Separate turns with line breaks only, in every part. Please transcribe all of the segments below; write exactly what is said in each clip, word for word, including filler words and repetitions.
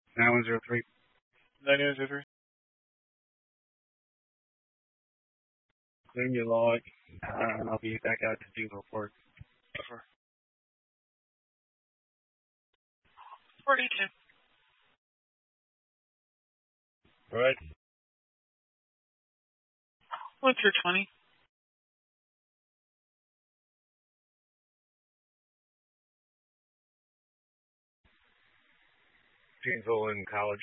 nine one zero three.
nine one zero three.
Clear your log, uh, and I'll be back out to do the report.
Over.
forty-two.
All right.
What's your twenty?
Janesville in college.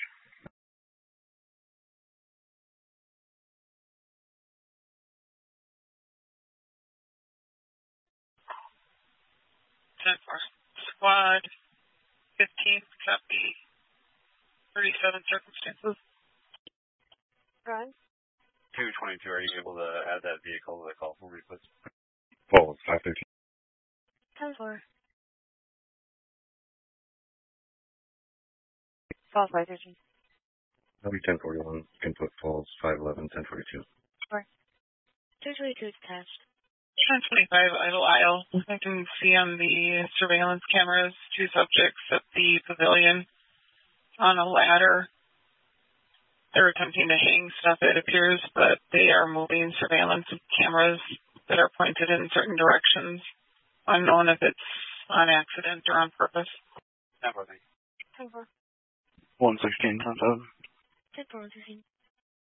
ten four. Squad fifteen, copy. thirty-seven circumstances.
Run.
two twenty-two, are you able to add that vehicle to the call for me, please?
Oh, it's five thirteen.
ten four. Falls five thirteen.
That'll be ten forty-one. Input falls five eleven, ten forty-two.
Four. two twenty-two is attached.
ten twenty-five, idle aisle. I can see on the surveillance cameras two subjects at the pavilion on a ladder. They're attempting to hang stuff, it appears, but they are moving surveillance cameras that are pointed in certain directions. Unknown if it's on accident or on purpose.
ten four.
ten four.
one sixteen, ten seven.
ten four, one sixteen.